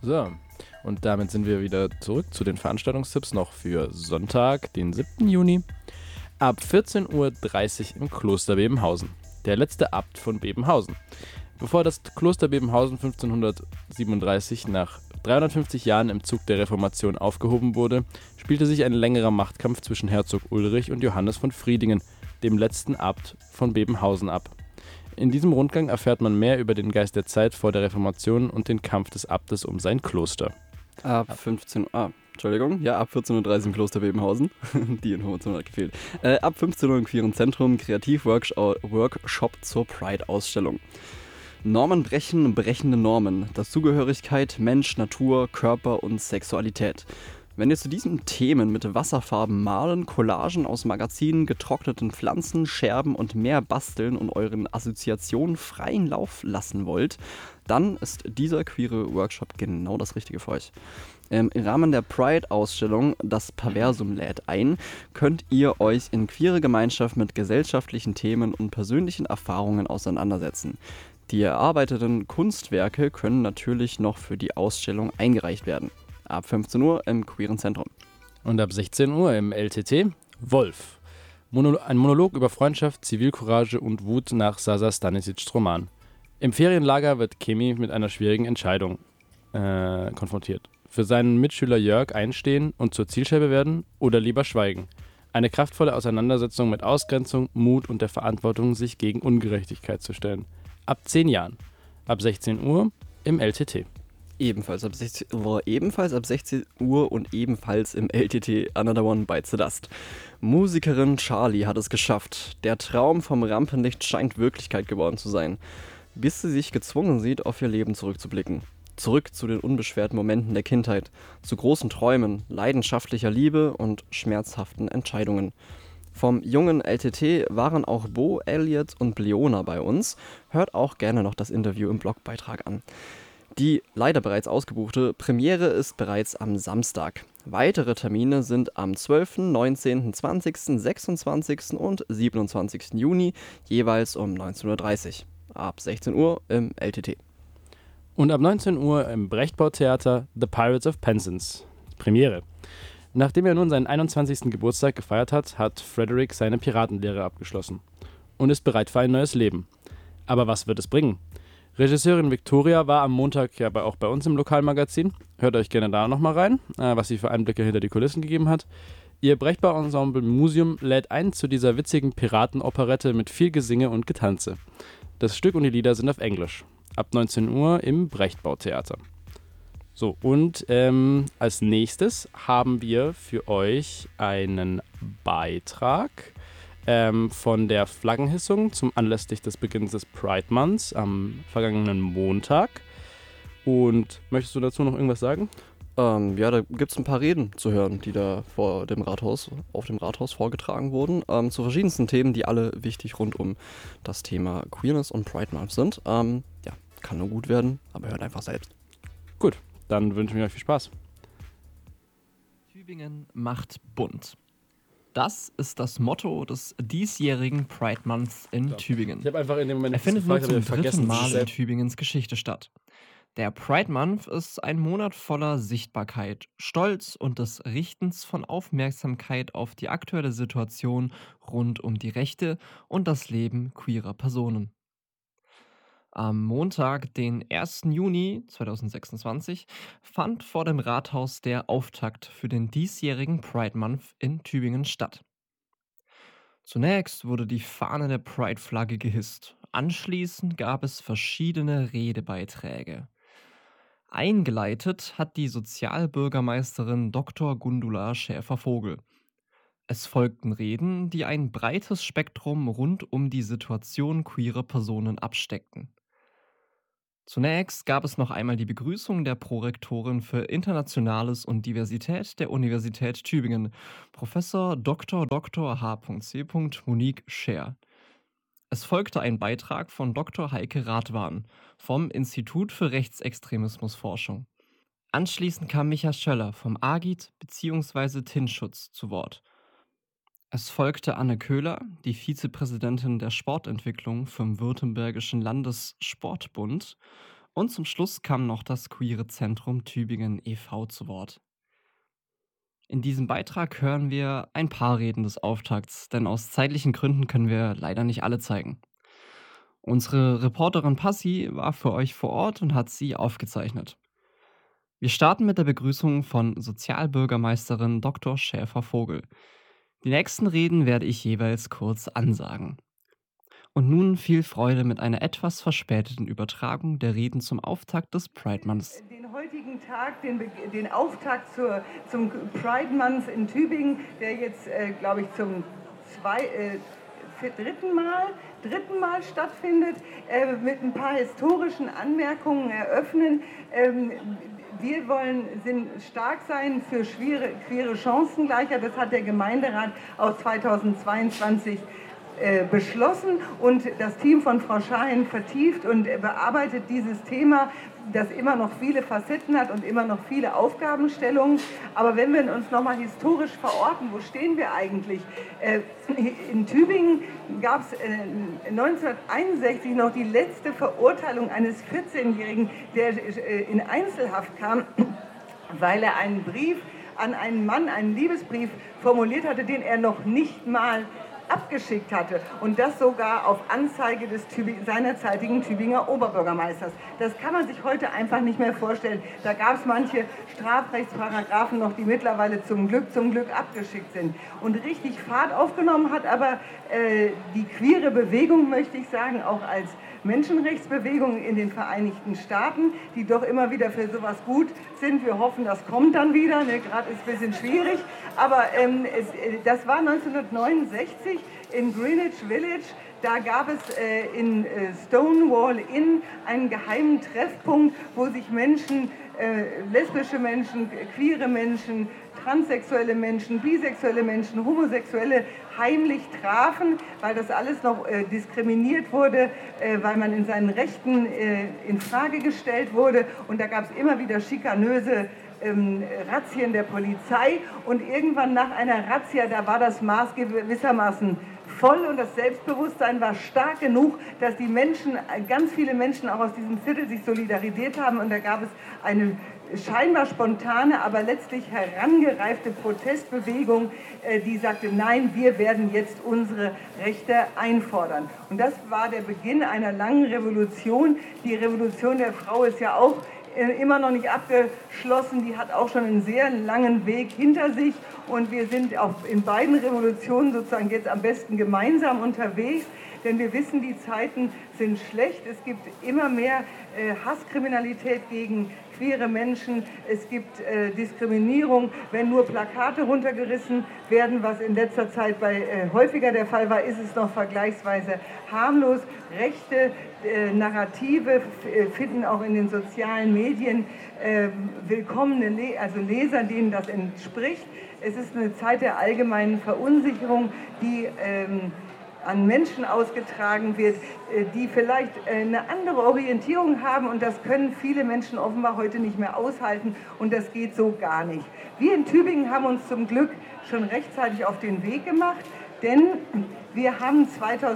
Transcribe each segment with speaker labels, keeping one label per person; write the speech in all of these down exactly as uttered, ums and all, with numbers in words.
Speaker 1: So, und damit sind wir wieder zurück zu den Veranstaltungstipps noch für Sonntag, den siebten Juni. Ab vierzehn Uhr dreißig im Kloster Bebenhausen. Der letzte Abt von Bebenhausen. Bevor das Kloster Bebenhausen fünfzehnhundertsiebenunddreißig nach dreihundertfünfzig Jahren im Zug der Reformation aufgehoben wurde, spielte sich ein längerer Machtkampf zwischen Herzog Ulrich und Johannes von Friedingen, dem letzten Abt von Bebenhausen, ab. In diesem Rundgang erfährt man mehr über den Geist der Zeit vor der Reformation und den Kampf des Abtes um sein Kloster.
Speaker 2: Ab fünfzehn Uhr, ah, Entschuldigung, ja, ab vierzehn Uhr dreißig im Kloster Bebenhausen. Die Information hat gefehlt. Äh, ab fünfzehn Uhr im Queeren Zentrum, Kreativworkshop zur Pride-Ausstellung. Normen brechen, brechende Normen. Dazugehörigkeit, Mensch, Natur, Körper und Sexualität. Wenn ihr zu diesen Themen mit Wasserfarben malen, Collagen aus Magazinen, getrockneten Pflanzen, Scherben und mehr basteln und euren Assoziationen freien Lauf lassen wollt, dann ist dieser queere Workshop genau das Richtige für euch. Ähm, Im Rahmen der Pride-Ausstellung Das Perversum lädt ein, könnt ihr euch in queere Gemeinschaft mit gesellschaftlichen Themen und persönlichen Erfahrungen auseinandersetzen. Die erarbeiteten Kunstwerke können natürlich noch für die Ausstellung eingereicht werden. Ab fünfzehn Uhr im Queeren Zentrum.
Speaker 1: Und ab sechzehn Uhr im L T T Wolf. Monolo- ein Monolog über Freundschaft, Zivilcourage und Wut nach Sasa Stanisics Roman. Im Ferienlager wird Kemi mit einer schwierigen Entscheidung äh, konfrontiert. Für seinen Mitschüler Jörg einstehen und zur Zielscheibe werden oder lieber schweigen. Eine kraftvolle Auseinandersetzung mit Ausgrenzung, Mut und der Verantwortung, sich gegen Ungerechtigkeit zu stellen. Ab zehn Jahren. Ab sechzehn Uhr im L T T.
Speaker 2: Ebenfalls ab sechzehn Uhr, ebenfalls ab sechzehn Uhr und ebenfalls im L T T Another One Bites the Dust. Musikerin Charlie hat es geschafft. Der Traum vom Rampenlicht scheint Wirklichkeit geworden zu sein. Bis sie sich gezwungen sieht, auf ihr Leben zurückzublicken. Zurück zu den unbeschwerten Momenten der Kindheit, zu großen Träumen, leidenschaftlicher Liebe und schmerzhaften Entscheidungen. Vom jungen L T T waren auch Bo, Elliot und Bleona bei uns. Hört auch gerne noch das Interview im Blogbeitrag an. Die leider bereits ausgebuchte Premiere ist bereits am Samstag. Weitere Termine sind am zwölften, neunzehnten, zwanzigsten, sechsundzwanzigsten und siebenundzwanzigsten Juni, jeweils um neunzehn Uhr dreißig. Ab sechzehn Uhr im L T T.
Speaker 1: Und ab neunzehn Uhr im Brechtbau-Theater The Pirates of Penzance. Premiere. Nachdem er nun seinen einundzwanzigsten Geburtstag gefeiert hat, hat Frederick seine Piratenlehre abgeschlossen und ist bereit für ein neues Leben. Aber was wird es bringen? Regisseurin Victoria war am Montag ja bei, auch bei uns im Lokalmagazin. Hört euch gerne da nochmal rein, äh, was sie für Einblicke hinter die Kulissen gegeben hat. Ihr Brechtbau-Ensemble Museum lädt ein zu dieser witzigen Piratenoperette mit viel Gesinge und Getanze. Das Stück und die Lieder sind auf Englisch. Ab neunzehn Uhr im Brechtbau-Theater. So, und ähm, als nächstes haben wir für euch einen Beitrag ähm, von der Flaggenhissung zum anlässlich des Beginns des Pride Months am vergangenen Montag. Und möchtest du dazu noch irgendwas sagen?
Speaker 2: Ähm, ja, da gibt es ein paar Reden zu hören, die da vor dem Rathaus, auf dem Rathaus vorgetragen wurden, ähm, zu verschiedensten Themen, die alle wichtig rund um das Thema Queerness und Pride Month sind. Ähm, ja, kann nur gut werden, aber hört einfach selbst.
Speaker 1: Gut, dann wünschen wir euch viel Spaß.
Speaker 3: Tübingen macht bunt. Das ist das Motto des diesjährigen Pride Months in
Speaker 1: Ja.
Speaker 3: Tübingen.
Speaker 1: Ich habe einfach in dem Moment
Speaker 3: Er findet nun zum dritten Mal in
Speaker 1: selbst.
Speaker 3: Tübingens Geschichte statt. Der Pride Month ist ein Monat voller Sichtbarkeit, Stolz und des Richtens von Aufmerksamkeit auf die aktuelle Situation rund um die Rechte und das Leben queerer Personen. Am Montag, den ersten Juni zweitausendsechsundzwanzig, fand vor dem Rathaus der Auftakt für den diesjährigen Pride Month in Tübingen statt. Zunächst wurde die Fahne der Pride-Flagge gehisst. Anschließend gab es verschiedene Redebeiträge. Eingeleitet hat die Sozialbürgermeisterin Doktor Gundula Schäfer-Vogel. Es folgten Reden, die ein breites Spektrum rund um die Situation queerer Personen absteckten. Zunächst gab es noch einmal die Begrüßung der Prorektorin für Internationales und Diversität der Universität Tübingen, Professor Doktor Doktor H C Monique Scher. Es folgte ein Beitrag von Doktor Heike Radwan vom Institut für Rechtsextremismusforschung. Anschließend kam Micha Schöller vom Agit bzw. Tinschutz zu Wort. Es folgte Anne Köhler, die Vizepräsidentin der Sportentwicklung vom Württembergischen Landessportbund, Und zum Schluss kam noch das Queere Zentrum Tübingen e V zu Wort. In diesem Beitrag hören wir ein paar Reden des Auftakts, denn aus zeitlichen Gründen können wir leider nicht alle zeigen. Unsere Reporterin Passi war für euch vor Ort und hat sie aufgezeichnet. Wir starten mit der Begrüßung von Sozialbürgermeisterin Doktor Schäfer-Vogel. Die nächsten Reden werde ich jeweils kurz ansagen. Und nun viel Freude mit einer etwas verspäteten Übertragung der Reden zum Auftakt des Pride Months.
Speaker 4: Den heutigen Tag, den, Be- den Auftakt zur, zum Pride Month in Tübingen, der jetzt, äh, glaube ich, zum zwei, äh, für dritten Mal, dritten Mal stattfindet, äh, mit ein paar historischen Anmerkungen eröffnen. Ähm, wir wollen sind stark sein für schwere, queere Chancengleichheit. Das hat der Gemeinderat auch zweitausendzweiundzwanzig äh, beschlossen und das Team von Frau Schahin vertieft und äh, bearbeitet dieses Thema, das immer noch viele Facetten hat und immer noch viele Aufgabenstellungen. Aber wenn wir uns noch mal historisch verorten, wo stehen wir eigentlich? Äh, in Tübingen gab es äh, neunzehnhunderteinundsechzig noch die letzte Verurteilung eines vierzehnjährigen, der äh, in Einzelhaft kam, weil er einen Brief an einen Mann, einen Liebesbrief formuliert hatte, den er noch nicht mal abgeschickt hatte und das sogar auf Anzeige des Tübing, seinerzeitigen Tübinger Oberbürgermeisters. Das kann man sich heute einfach nicht mehr vorstellen. Da gab es manche Strafrechtsparagraphen noch, die mittlerweile zum Glück, zum Glück abgeschickt sind. Und richtig Fahrt aufgenommen hat aber äh, die queere Bewegung, möchte ich sagen, auch als Menschenrechtsbewegung in den Vereinigten Staaten, die doch immer wieder für sowas gut sind. Wir hoffen, das kommt dann wieder. Ne? Gerade ist ein bisschen schwierig. Aber ähm, es, das war neunzehnhundertneunundsechzig in Greenwich Village. Da gab es äh, in äh, Stonewall Inn einen geheimen Treffpunkt, wo sich Menschen, äh, lesbische Menschen, queere Menschen, transsexuelle Menschen, bisexuelle Menschen, Homosexuelle heimlich trafen, weil das alles noch äh, diskriminiert wurde, äh, weil man in seinen Rechten äh, in Frage gestellt wurde. Und da gab es immer wieder schikanöse ähm, Razzien der Polizei. Und irgendwann nach einer Razzia, da war das Maß gewissermaßen voll und das Selbstbewusstsein war stark genug, dass die Menschen, ganz viele Menschen auch aus diesem Viertel sich solidarisiert haben. Und da gab es eine scheinbar spontane, aber letztlich herangereifte Protestbewegung, die sagte, nein, wir werden jetzt unsere Rechte einfordern. Und das war der Beginn einer langen Revolution. Die Revolution der Frau ist ja auch immer noch nicht abgeschlossen. Die hat auch schon einen sehr langen Weg hinter sich. Und wir sind auch in beiden Revolutionen sozusagen jetzt am besten gemeinsam unterwegs. Denn wir wissen, die Zeiten sind schlecht. Es gibt immer mehr äh, Hasskriminalität gegen queere Menschen. Es gibt äh, Diskriminierung, wenn nur Plakate runtergerissen werden, was in letzter Zeit bei, äh, häufiger der Fall war, ist es noch vergleichsweise harmlos. Rechte äh, Narrative äh, finden auch in den sozialen Medien äh, willkommene Le- also Leser, denen das entspricht. Es ist eine Zeit der allgemeinen Verunsicherung, die ähm, an Menschen ausgetragen wird, die vielleicht eine andere Orientierung haben und das können viele Menschen offenbar heute nicht mehr aushalten und das geht so gar nicht. Wir in Tübingen haben uns zum Glück schon rechtzeitig auf den Weg gemacht, denn wir haben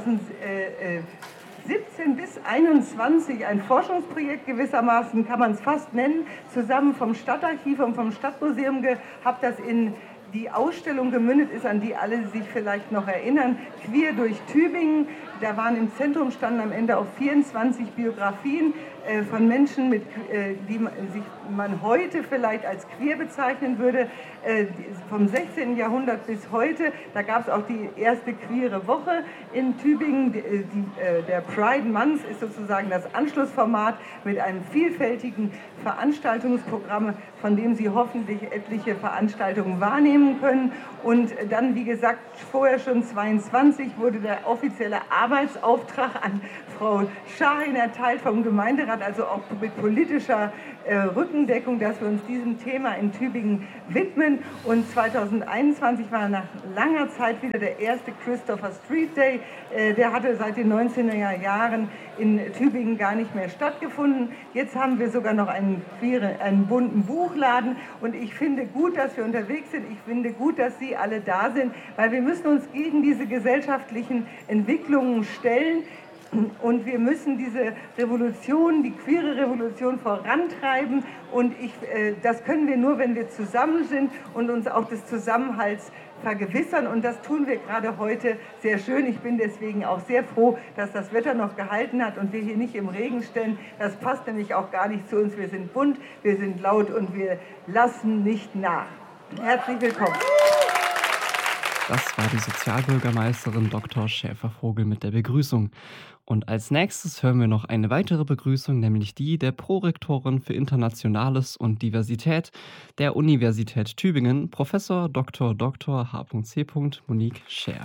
Speaker 4: zweitausendsiebzehn bis einundzwanzig ein Forschungsprojekt gewissermaßen, kann man es fast nennen, zusammen vom Stadtarchiv und vom Stadtmuseum gehabt, das in die Ausstellung gemündet ist, an die alle sich vielleicht noch erinnern, Queer durch Tübingen. Da waren im Zentrum, standen am Ende auch vierundzwanzig Biografien äh, von Menschen, mit, äh, die man, sich man heute vielleicht als queer bezeichnen würde, äh, vom sechzehnten Jahrhundert bis heute. Da gab es auch die erste queere Woche in Tübingen. Die, die, äh, der Pride Month ist sozusagen das Anschlussformat mit einem vielfältigen Veranstaltungsprogramm, von dem Sie hoffentlich etliche Veranstaltungen wahrnehmen können. Und dann, wie gesagt, vorher schon zweiundzwanzig wurde der offizielle Arbeitsauftrag an Frau Schahin erteilt vom Gemeinderat, also auch mit politischer äh, Rückendeckung, dass wir uns diesem Thema in Tübingen widmen. Und zweitausendeinundzwanzig war nach langer Zeit wieder der erste Christopher Street Day. Äh, der hatte seit den neunzehnhunderter Jahren in Tübingen gar nicht mehr stattgefunden. Jetzt haben wir sogar noch einen, einen bunten Buchladen und ich finde gut, dass wir unterwegs sind. Ich finde gut, dass Sie alle da sind, weil wir müssen uns gegen diese gesellschaftlichen Entwicklungen stellen. Und wir müssen diese Revolution, die queere Revolution vorantreiben. Und ich, äh, das können wir nur, wenn wir zusammen sind und uns auch des Zusammenhalts vergewissern. Und das tun wir gerade heute sehr schön. Ich bin deswegen auch sehr froh, dass das Wetter noch gehalten hat und wir hier nicht im Regen stehen. Das passt nämlich auch gar nicht zu uns. Wir sind bunt, wir sind laut und wir lassen nicht nach. Herzlich willkommen.
Speaker 3: Das war die Sozialbürgermeisterin Doktor Schäfer-Vogel mit der Begrüßung. Und als nächstes hören wir noch eine weitere Begrüßung, nämlich die der Prorektorin für Internationales und Diversität der Universität Tübingen, Professor Doktor Doktor H C Monique Scher.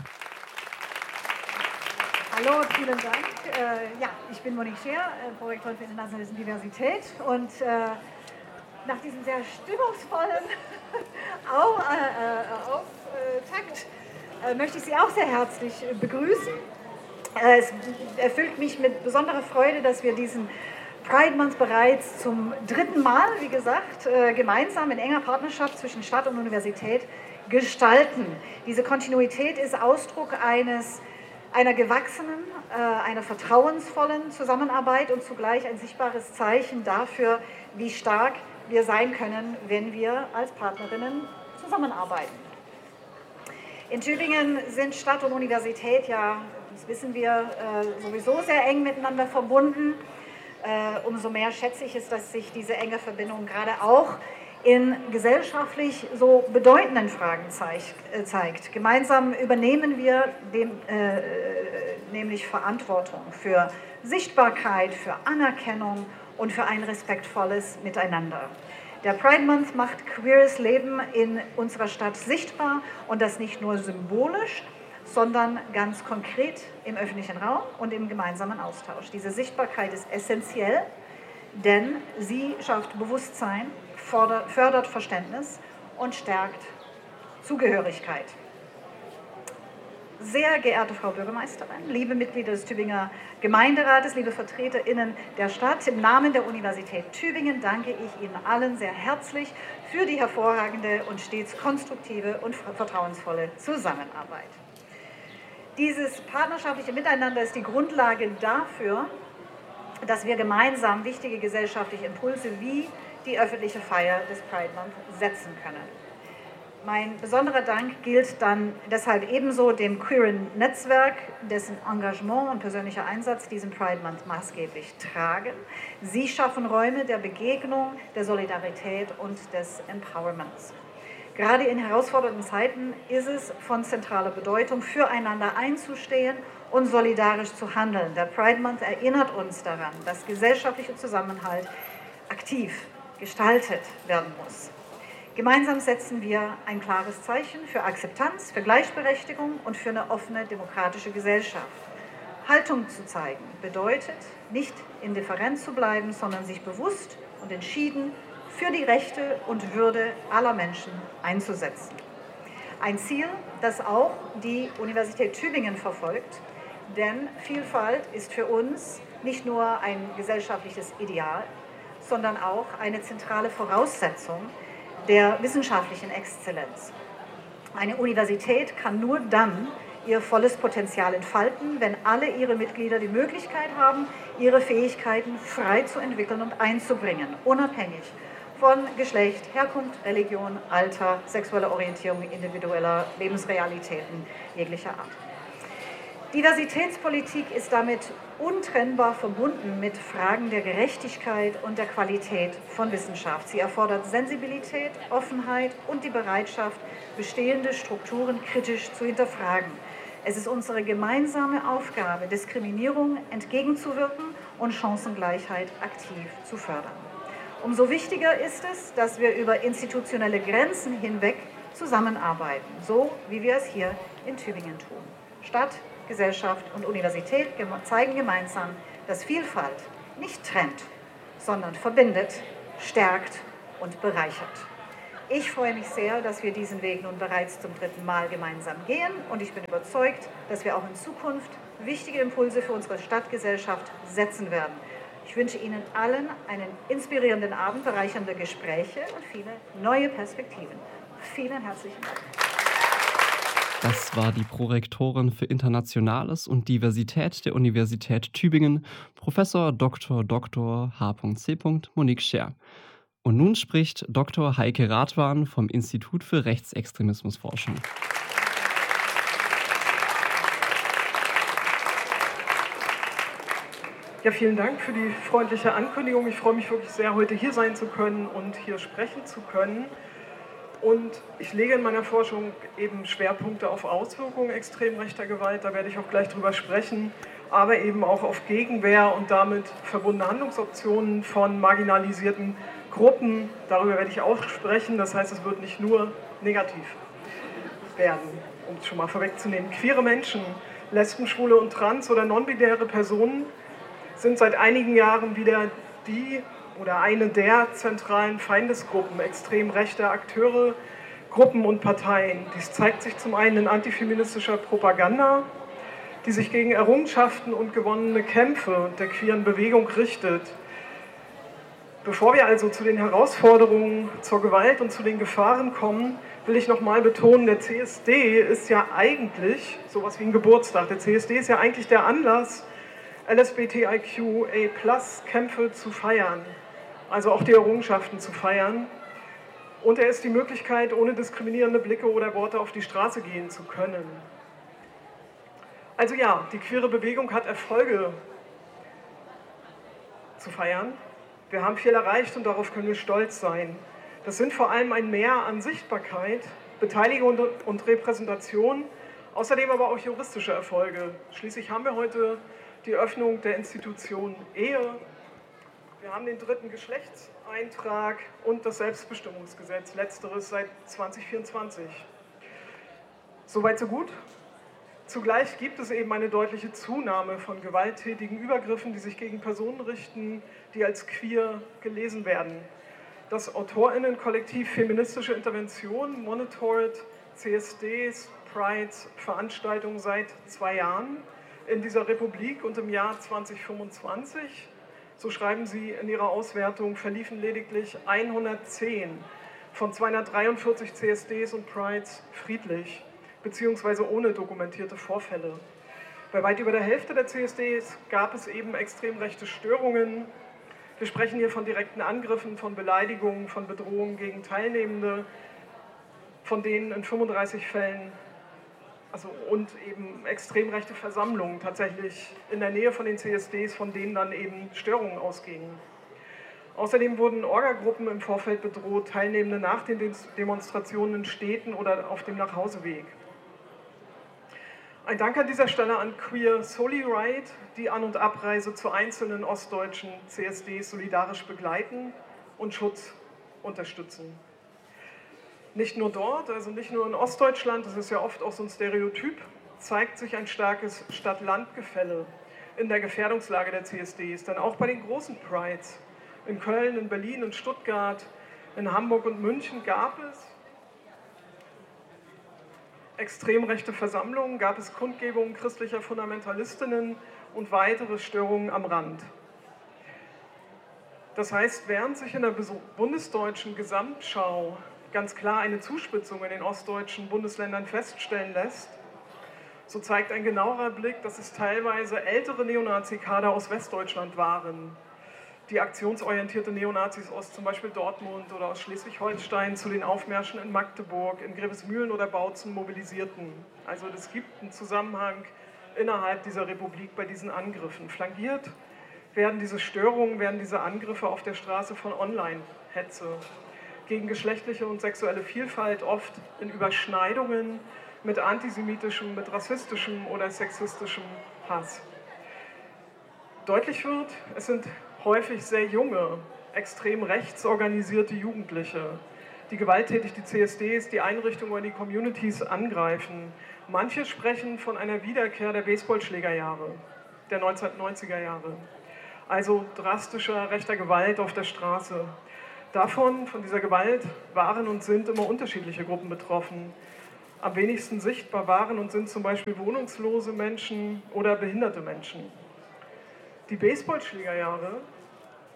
Speaker 5: Hallo, vielen Dank. Äh, ja, ich bin Monique Scher, äh, Prorektorin für Internationales und Diversität. Und äh, nach diesem sehr stimmungsvollen Au, äh, Auftakt äh, möchte ich Sie auch sehr herzlich begrüßen. Äh, es erfüllt mich mit besonderer Freude, dass wir diesen Pride Month bereits zum dritten Mal, wie gesagt, äh, gemeinsam in enger Partnerschaft zwischen Stadt und Universität gestalten. Diese Kontinuität ist Ausdruck eines, einer gewachsenen, äh, einer vertrauensvollen Zusammenarbeit und zugleich ein sichtbares Zeichen dafür, wie stark wir sein können, wenn wir als Partnerinnen zusammenarbeiten. In Tübingen sind Stadt und Universität ja, das wissen wir, sowieso sehr eng miteinander verbunden. Umso mehr schätze ich es, dass sich diese enge Verbindung gerade auch in gesellschaftlich so bedeutenden Fragen zeigt. Gemeinsam übernehmen wir dem, äh, nämlich Verantwortung für Sichtbarkeit, für Anerkennung und für ein respektvolles Miteinander. Der Pride Month macht queeres Leben in unserer Stadt sichtbar und das nicht nur symbolisch, sondern ganz konkret im öffentlichen Raum und im gemeinsamen Austausch. Diese Sichtbarkeit ist essentiell, denn sie schafft Bewusstsein, fordert, fördert Verständnis und stärkt Zugehörigkeit. Sehr geehrte Frau Bürgermeisterin, liebe Mitglieder des Tübinger Gemeinderates, liebe VertreterInnen der Stadt, im Namen der Universität Tübingen danke ich Ihnen allen sehr herzlich für die hervorragende und stets konstruktive und vertrauensvolle Zusammenarbeit. Dieses partnerschaftliche Miteinander ist die Grundlage dafür, dass wir gemeinsam wichtige gesellschaftliche Impulse wie die öffentliche Feier des Pride Month setzen können. Mein besonderer Dank gilt dann deshalb ebenso dem queeren Netzwerk, dessen Engagement und persönlicher Einsatz diesen Pride Month maßgeblich tragen. Sie schaffen Räume der Begegnung, der Solidarität und des Empowerments. Gerade in herausfordernden Zeiten ist es von zentraler Bedeutung, füreinander einzustehen und solidarisch zu handeln. Der Pride Month erinnert uns daran, dass gesellschaftlicher Zusammenhalt aktiv gestaltet werden muss. Gemeinsam setzen wir ein klares Zeichen für Akzeptanz, für Gleichberechtigung und für eine offene demokratische Gesellschaft. Haltung zu zeigen bedeutet, nicht indifferent zu bleiben, sondern sich bewusst und entschieden für die Rechte und Würde aller Menschen einzusetzen. Ein Ziel, das auch die Universität Tübingen verfolgt, denn Vielfalt ist für uns nicht nur ein gesellschaftliches Ideal, sondern auch eine zentrale Voraussetzung der wissenschaftlichen Exzellenz. Eine Universität kann nur dann ihr volles Potenzial entfalten, wenn alle ihre Mitglieder die Möglichkeit haben, ihre Fähigkeiten frei zu entwickeln und einzubringen, unabhängig von Geschlecht, Herkunft, Religion, Alter, sexueller Orientierung, individueller Lebensrealitäten jeglicher Art. Diversitätspolitik ist damit untrennbar verbunden mit Fragen der Gerechtigkeit und der Qualität von Wissenschaft. Sie erfordert Sensibilität, Offenheit und die Bereitschaft, bestehende Strukturen kritisch zu hinterfragen. Es ist unsere gemeinsame Aufgabe, Diskriminierung entgegenzuwirken und Chancengleichheit aktiv zu fördern. Umso wichtiger ist es, dass wir über institutionelle Grenzen hinweg zusammenarbeiten, so wie wir es hier in Tübingen tun. Stadt, Gesellschaft und Universität zeigen gemeinsam, dass Vielfalt nicht trennt, sondern verbindet, stärkt und bereichert. Ich freue mich sehr, dass wir diesen Weg nun bereits zum dritten Mal gemeinsam gehen und ich bin überzeugt, dass wir auch in Zukunft wichtige Impulse für unsere Stadtgesellschaft setzen werden. Ich wünsche Ihnen allen einen inspirierenden Abend, bereichernde Gespräche und viele neue Perspektiven. Vielen herzlichen Dank.
Speaker 3: Das war die Prorektorin für Internationales und Diversität der Universität Tübingen, Professor Doktor Doktor H C Monique Scher. Und nun spricht Doktor Heike Radwan vom Institut für Rechtsextremismusforschung.
Speaker 6: Ja, vielen Dank für die freundliche Ankündigung. Ich freue mich wirklich sehr, heute hier sein zu können und hier sprechen zu können. Und ich lege in meiner Forschung eben Schwerpunkte auf Auswirkungen extrem rechter Gewalt, da werde ich auch gleich drüber sprechen, aber eben auch auf Gegenwehr und damit verbundene Handlungsoptionen von marginalisierten Gruppen. Darüber werde ich auch sprechen, das heißt, es wird nicht nur negativ werden, um es schon mal vorwegzunehmen. Queere Menschen, Lesben, Schwule und Trans- oder non-binäre Personen sind seit einigen Jahren wieder die oder eine der zentralen Feindesgruppen extrem rechter Akteure, Gruppen und Parteien. Dies zeigt sich zum einen in antifeministischer Propaganda, die sich gegen Errungenschaften und gewonnene Kämpfe der queeren Bewegung richtet. Bevor wir also zu den Herausforderungen, zur Gewalt und zu den Gefahren kommen, will ich nochmal betonen, der C S D ist ja eigentlich sowas wie ein Geburtstag. Der C S D ist ja eigentlich der Anlass, L S B T I Q A Plus Kämpfe zu feiern, also auch die Errungenschaften zu feiern. Und er ist die Möglichkeit, ohne diskriminierende Blicke oder Worte auf die Straße gehen zu können. Also ja, die queere Bewegung hat Erfolge zu feiern. Wir haben viel erreicht und darauf können wir stolz sein. Das sind vor allem ein Mehr an Sichtbarkeit, Beteiligung und Repräsentation, außerdem aber auch juristische Erfolge. Schließlich haben wir heute die Öffnung der Institution Ehe, wir haben den dritten Geschlechtseintrag und das Selbstbestimmungsgesetz, letzteres seit zweitausendvierundzwanzig. Soweit so gut. Zugleich gibt es eben eine deutliche Zunahme von gewalttätigen Übergriffen, die sich gegen Personen richten, die als queer gelesen werden. Das AutorInnen-Kollektiv Feministische Intervention monitort C S Ds, Prides, Veranstaltungen seit zwei Jahren in dieser Republik und im Jahr zweitausendfünfundzwanzig, so schreiben sie in ihrer Auswertung, verliefen lediglich hundertzehn von zweihundertdreiundvierzig C S Ds und Prides friedlich, beziehungsweise ohne dokumentierte Vorfälle. Bei weit über der Hälfte der C S Ds gab es eben extrem rechte Störungen. Wir sprechen hier von direkten Angriffen, von Beleidigungen, von Bedrohungen gegen Teilnehmende, von denen in fünfunddreißig Fällen Also und eben extrem rechte Versammlungen tatsächlich in der Nähe von den C S Ds, von denen dann eben Störungen ausgingen. Außerdem wurden Orga-Gruppen im Vorfeld bedroht, Teilnehmende nach den Demonstrationen in Städten oder auf dem Nachhauseweg. Ein Dank an dieser Stelle an Queer Soli Ride, die An- und Abreise zu einzelnen ostdeutschen C S Ds solidarisch begleiten und Schutz unterstützen. Nicht nur dort, also nicht nur in Ostdeutschland, das ist ja oft auch so ein Stereotyp, zeigt sich ein starkes Stadt-Land-Gefälle in der Gefährdungslage der C S Ds. Denn auch bei den großen Prides in Köln, in Berlin, in Stuttgart, in Hamburg und München gab es extrem rechte Versammlungen, gab es Kundgebungen christlicher Fundamentalistinnen und weitere Störungen am Rand. Das heißt, während sich in der bundesdeutschen Gesamtschau ganz klar eine Zuspitzung in den ostdeutschen Bundesländern feststellen lässt, so zeigt ein genauerer Blick, dass es teilweise ältere Neonazi-Kader aus Westdeutschland waren, die aktionsorientierte Neonazis aus zum Beispiel Dortmund oder aus Schleswig-Holstein zu den Aufmärschen in Magdeburg, in Grevesmühlen oder Bautzen mobilisierten. Also es gibt einen Zusammenhang innerhalb dieser Republik bei diesen Angriffen. Flankiert werden diese Störungen, werden diese Angriffe auf der Straße von Online-Hetze gegen geschlechtliche und sexuelle Vielfalt, oft in Überschneidungen mit antisemitischem, mit rassistischem oder sexistischem Hass. Deutlich wird, es sind häufig sehr junge, extrem rechtsorganisierte Jugendliche, die gewalttätig die C S Ds, die Einrichtungen oder die Communities angreifen. Manche sprechen von einer Wiederkehr der Baseballschlägerjahre, der neunzehnhundertneunziger Jahre. Also drastischer rechter Gewalt auf der Straße. Davon, von dieser Gewalt, waren und sind immer unterschiedliche Gruppen betroffen. Am wenigsten sichtbar waren und sind zum Beispiel wohnungslose Menschen oder behinderte Menschen. Die Baseballschlägerjahre,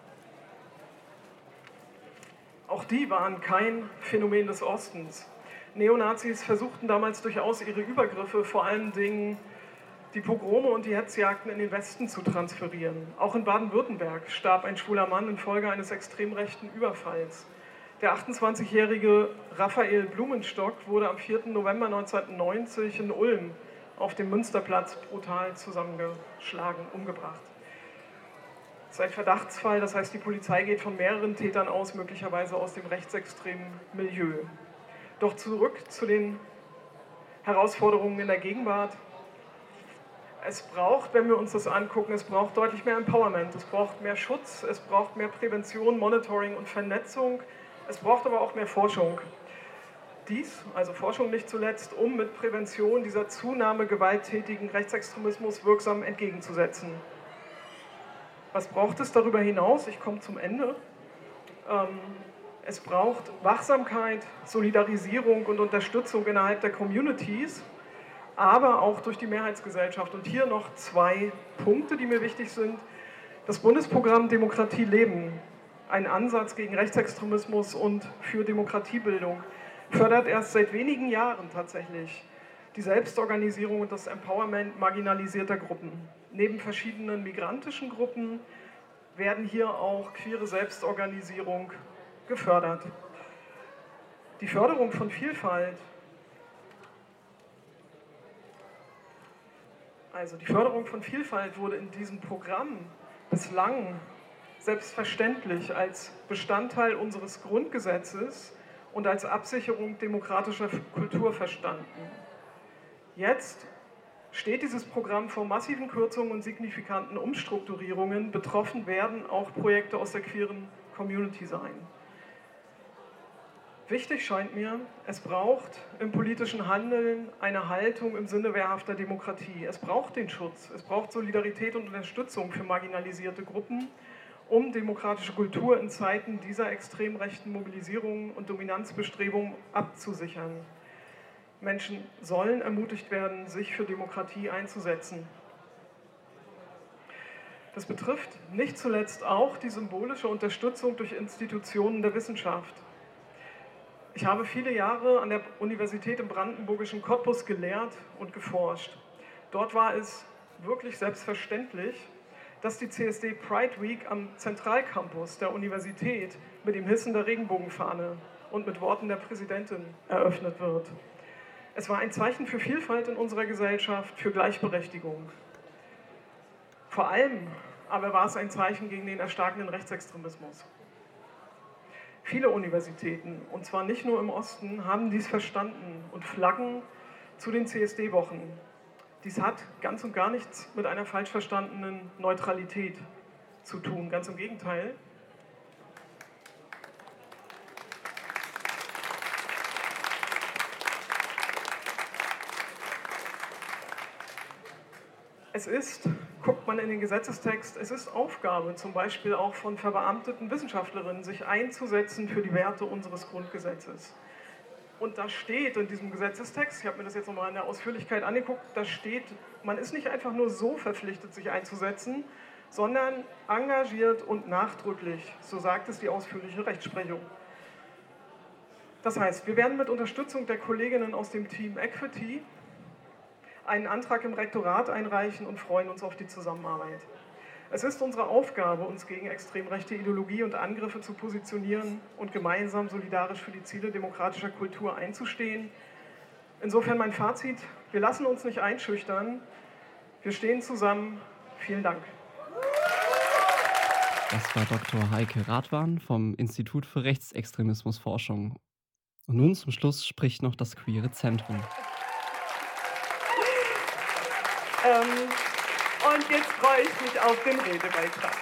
Speaker 6: auch die waren kein Phänomen des Ostens. Neonazis versuchten damals durchaus ihre Übergriffe, vor allen Dingen die Pogrome und die Hetzjagden in den Westen zu transferieren. Auch in Baden-Württemberg starb ein schwuler Mann infolge eines extrem rechten Überfalls. Der achtundzwanzigjährige Raphael Blumenstock wurde am vierten November neunzehnhundertneunzig in Ulm auf dem Münsterplatz brutal zusammengeschlagen, umgebracht. Das ist ein Verdachtsfall, das heißt, die Polizei geht von mehreren Tätern aus, möglicherweise aus dem rechtsextremen Milieu. Doch zurück zu den Herausforderungen in der Gegenwart. Es braucht, wenn wir uns das angucken, es braucht deutlich mehr Empowerment, es braucht mehr Schutz, es braucht mehr Prävention, Monitoring und Vernetzung, es braucht aber auch mehr Forschung. Dies, also Forschung nicht zuletzt, um mit Prävention dieser Zunahme gewalttätigen Rechtsextremismus wirksam entgegenzusetzen. Was braucht es darüber hinaus? Ich komme zum Ende. Ähm, es braucht Wachsamkeit, Solidarisierung und Unterstützung innerhalb der Communities, aber auch durch die Mehrheitsgesellschaft. Und hier noch zwei Punkte, die mir wichtig sind. Das Bundesprogramm Demokratie leben, ein Ansatz gegen Rechtsextremismus und für Demokratiebildung, fördert erst seit wenigen Jahren tatsächlich die Selbstorganisierung und das Empowerment marginalisierter Gruppen. Neben verschiedenen migrantischen Gruppen werden hier auch queere Selbstorganisierung gefördert. Die Förderung von Vielfalt, also die Förderung von Vielfalt wurde in diesem Programm bislang selbstverständlich als Bestandteil unseres Grundgesetzes und als Absicherung demokratischer Kultur verstanden. Jetzt steht dieses Programm vor massiven Kürzungen und signifikanten Umstrukturierungen. Betroffen werden auch Projekte aus der queeren Community sein. Wichtig scheint mir, es braucht im politischen Handeln eine Haltung im Sinne wehrhafter Demokratie. Es braucht den Schutz, es braucht Solidarität und Unterstützung für marginalisierte Gruppen, um demokratische Kultur in Zeiten dieser extrem rechten Mobilisierungen und Dominanzbestrebungen abzusichern. Menschen sollen ermutigt werden, sich für Demokratie einzusetzen. Das betrifft nicht zuletzt auch die symbolische Unterstützung durch Institutionen der Wissenschaft. Ich habe viele Jahre an der Universität im brandenburgischen Cottbus gelehrt und geforscht. Dort war es wirklich selbstverständlich, dass die C S D Pride Week am Zentralcampus der Universität mit dem Hissen der Regenbogenfahne und mit Worten der Präsidentin eröffnet wird. Es war ein Zeichen für Vielfalt in unserer Gesellschaft, für Gleichberechtigung. Vor allem aber war es ein Zeichen gegen den erstarkenden Rechtsextremismus. Viele Universitäten, und zwar nicht nur im Osten, haben dies verstanden und flaggen zu den C S D-Wochen. Dies hat ganz und gar nichts mit einer falsch verstandenen Neutralität zu tun, ganz im Gegenteil. Es ist, guckt man in den Gesetzestext, es ist Aufgabe zum Beispiel auch von verbeamteten Wissenschaftlerinnen, sich einzusetzen für die Werte unseres Grundgesetzes. Und da steht in diesem Gesetzestext, ich habe mir das jetzt nochmal in der Ausführlichkeit angeguckt, da steht, man ist nicht einfach nur so verpflichtet, sich einzusetzen, sondern engagiert und nachdrücklich, so sagt es die ausführliche Rechtsprechung. Das heißt, wir werden mit Unterstützung der Kolleginnen aus dem Team Equity einen Antrag im Rektorat einreichen und freuen uns auf die Zusammenarbeit. Es ist unsere Aufgabe, uns gegen extrem rechte Ideologie und Angriffe zu positionieren und gemeinsam solidarisch für die Ziele demokratischer Kultur einzustehen. Insofern mein Fazit, wir lassen uns nicht einschüchtern, wir stehen zusammen. Vielen Dank.
Speaker 3: Das war Doktor Heike Radwan vom Institut für Rechtsextremismusforschung. Und nun zum Schluss spricht noch das Queere Zentrum.
Speaker 7: Ähm, und jetzt freue ich mich auf den Redebeitrag.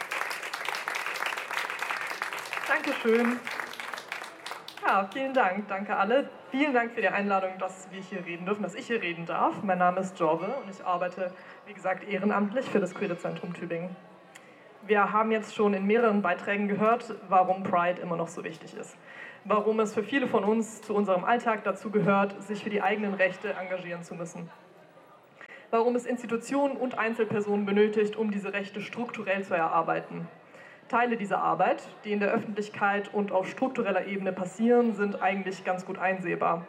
Speaker 7: Dankeschön. Ja, vielen Dank. Danke alle. Vielen Dank für die Einladung, dass wir hier reden dürfen, dass ich hier reden darf. Mein Name ist Jorve und ich arbeite, wie gesagt, ehrenamtlich für das Queere Zentrum Tübingen. Wir haben jetzt schon in mehreren Beiträgen gehört, warum Pride immer noch so wichtig ist. Warum es für viele von uns zu unserem Alltag dazu gehört, sich für die eigenen Rechte engagieren zu müssen. Warum es Institutionen und Einzelpersonen benötigt, um diese Rechte strukturell zu erarbeiten. Teile dieser Arbeit, die in der Öffentlichkeit und auf struktureller Ebene passieren, sind eigentlich ganz gut einsehbar.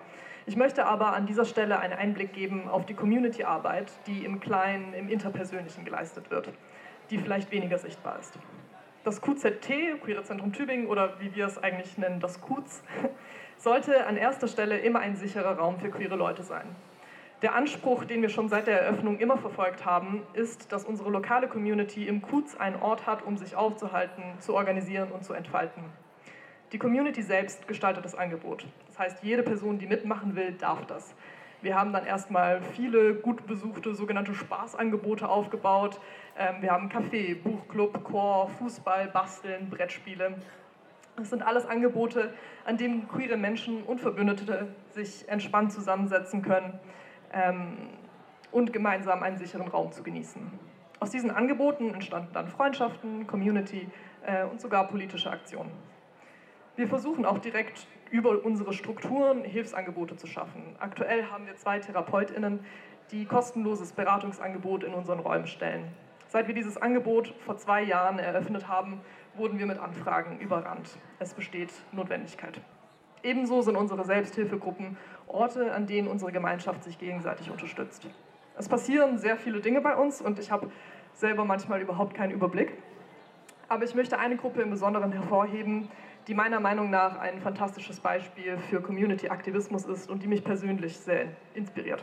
Speaker 7: Ich möchte aber an dieser Stelle einen Einblick geben auf die Community-Arbeit, die im Kleinen, im Interpersönlichen geleistet wird, die vielleicht weniger sichtbar ist. Das Q Z T, Queere Zentrum Tübingen, oder wie wir es eigentlich nennen, das Q Z, sollte an erster Stelle immer ein sicherer Raum für queere Leute sein. Der Anspruch, den wir schon seit der Eröffnung immer verfolgt haben, ist, dass unsere lokale Community im Q Z einen Ort hat, um sich aufzuhalten, zu organisieren und zu entfalten. Die Community selbst gestaltet das Angebot. Das heißt, jede Person, die mitmachen will, darf das. Wir haben dann erstmal viele gut besuchte sogenannte Spaßangebote aufgebaut. Wir haben Café, Buchclub, Chor, Fußball, Basteln, Brettspiele. Das sind alles Angebote, an denen queere Menschen und Verbündete sich entspannt zusammensetzen können ähm, und gemeinsam einen sicheren Raum zu genießen. Aus diesen Angeboten entstanden dann Freundschaften, Community äh, und sogar politische Aktionen. Wir versuchen auch direkt über unsere Strukturen Hilfsangebote zu schaffen. Aktuell haben wir zwei TherapeutInnen, die kostenloses Beratungsangebot in unseren Räumen stellen. Seit wir dieses Angebot vor zwei Jahren eröffnet haben, wurden wir mit Anfragen überrannt. Es besteht Notwendigkeit. Ebenso sind unsere Selbsthilfegruppen Orte, an denen unsere Gemeinschaft sich gegenseitig unterstützt. Es passieren sehr viele Dinge bei uns und ich habe selber manchmal überhaupt keinen Überblick. Aber ich möchte eine Gruppe im Besonderen hervorheben, die meiner Meinung nach ein fantastisches Beispiel für Community-Aktivismus ist und die mich persönlich sehr inspiriert.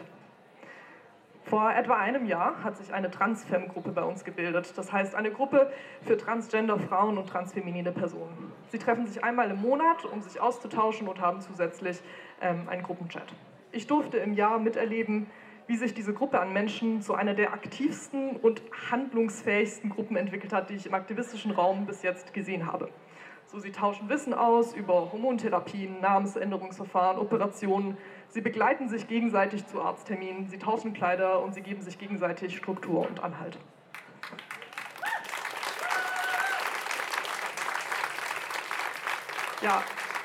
Speaker 7: Vor etwa einem Jahr hat sich eine Transfem-Gruppe bei uns gebildet. Das heißt, eine Gruppe für transgender Frauen und transfeminine Personen. Sie treffen sich einmal im Monat, um sich auszutauschen und haben zusätzlich ähm, einen Gruppenchat. Ich durfte im Jahr miterleben, wie sich diese Gruppe an Menschen zu einer der aktivsten und handlungsfähigsten Gruppen entwickelt hat, die ich im aktivistischen Raum bis jetzt gesehen habe. So, sie tauschen Wissen aus über Hormontherapien, Namensänderungsverfahren, Operationen. Sie begleiten sich gegenseitig zu Arztterminen, sie tauschen Kleider und sie geben sich gegenseitig Struktur und Anhalt. Ja,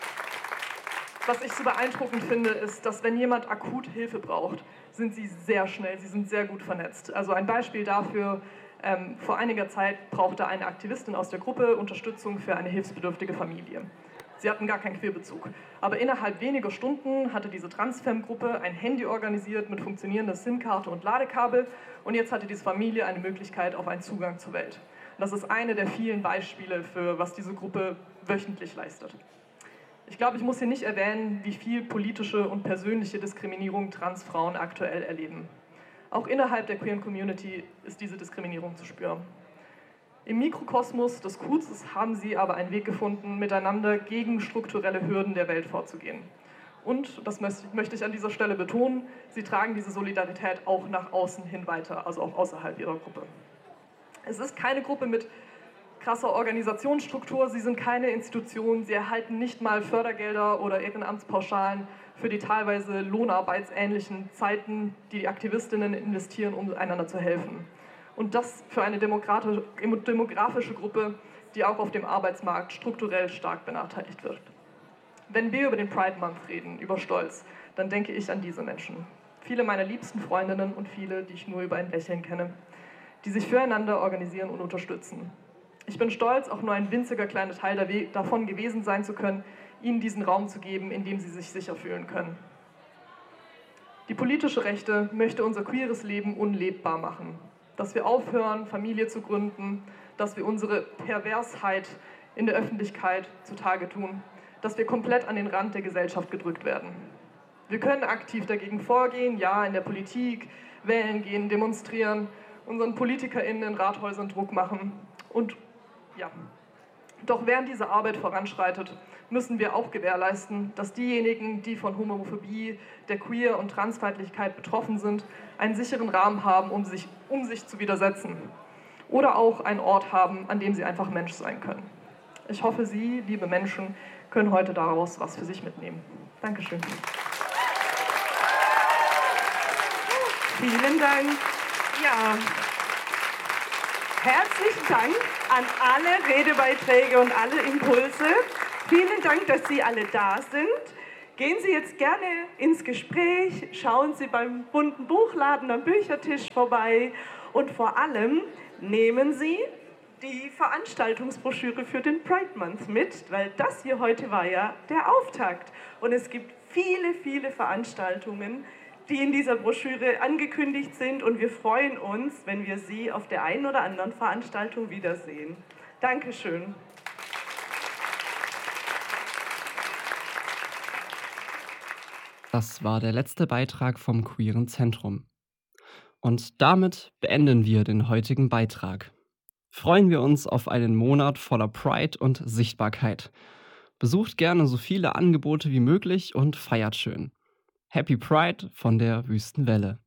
Speaker 7: was ich so beeindruckend finde, ist, dass wenn jemand akut Hilfe braucht, sind sie sehr schnell, sie sind sehr gut vernetzt. Also ein Beispiel dafür: Ähm, vor einiger Zeit brauchte eine Aktivistin aus der Gruppe Unterstützung für eine hilfsbedürftige Familie. Sie hatten gar keinen Queerbezug. Aber innerhalb weniger Stunden hatte diese Transfem-Gruppe ein Handy organisiert mit funktionierender SIM-Karte und Ladekabel und jetzt hatte diese Familie eine Möglichkeit auf einen Zugang zur Welt. Und das ist eine der vielen Beispiele für, was diese Gruppe wöchentlich leistet. Ich glaube, ich muss hier nicht erwähnen, wie viel politische und persönliche Diskriminierung Transfrauen aktuell erleben. Auch innerhalb der queeren Community ist diese Diskriminierung zu spüren. Im Mikrokosmos des Q Z haben sie aber einen Weg gefunden, miteinander gegen strukturelle Hürden der Welt vorzugehen. Und, das möchte ich an dieser Stelle betonen, sie tragen diese Solidarität auch nach außen hin weiter, also auch außerhalb ihrer Gruppe. Es ist keine Gruppe mit krasser Organisationsstruktur, sie sind keine Institution, sie erhalten nicht mal Fördergelder oder Ehrenamtspauschalen für die teilweise lohnarbeitsähnlichen Zeiten, die die Aktivistinnen investieren, um einander zu helfen. Und das für eine demografische Gruppe, die auch auf dem Arbeitsmarkt strukturell stark benachteiligt wird. Wenn wir über den Pride Month reden, über Stolz, dann denke ich an diese Menschen. Viele meiner liebsten Freundinnen und viele, die ich nur über ein Lächeln kenne, die sich füreinander organisieren und unterstützen. Ich bin stolz, auch nur ein winziger kleiner Teil davon gewesen sein zu können, ihnen diesen Raum zu geben, in dem sie sich sicher fühlen können. Die politische Rechte möchte unser queeres Leben unlebbar machen. Dass wir aufhören, Familie zu gründen, dass wir unsere Perversheit in der Öffentlichkeit zutage tun, dass wir komplett an den Rand der Gesellschaft gedrückt werden. Wir können aktiv dagegen vorgehen, ja, in der Politik, wählen gehen, demonstrieren, unseren PolitikerInnen in Rathäusern Druck machen und ja. Doch während diese Arbeit voranschreitet, müssen wir auch gewährleisten, dass diejenigen, die von Homophobie, der Queer- und Transfeindlichkeit betroffen sind, einen sicheren Rahmen haben, um sich, um sich zu widersetzen. Oder auch einen Ort haben, an dem sie einfach Mensch sein können. Ich hoffe, Sie, liebe Menschen, können heute daraus was für sich mitnehmen. Dankeschön.
Speaker 8: Vielen Dank. Ja. Herzlichen Dank an alle Redebeiträge und alle Impulse. Vielen Dank, dass Sie alle da sind. Gehen Sie jetzt gerne ins Gespräch, schauen Sie beim bunten Buchladen am Büchertisch vorbei und vor allem nehmen Sie die Veranstaltungsbroschüre für den Pride Month mit, weil das hier heute war ja der Auftakt. Und es gibt viele, viele Veranstaltungen, die in dieser Broschüre angekündigt sind und wir freuen uns, wenn wir Sie auf der einen oder anderen Veranstaltung wiedersehen. Dankeschön.
Speaker 3: Das war der letzte Beitrag vom Queeren Zentrum. Und damit beenden wir den heutigen Beitrag. Freuen wir uns auf einen Monat voller Pride und Sichtbarkeit. Besucht gerne so viele Angebote wie möglich und feiert schön. Happy Pride von der Wüstenwelle.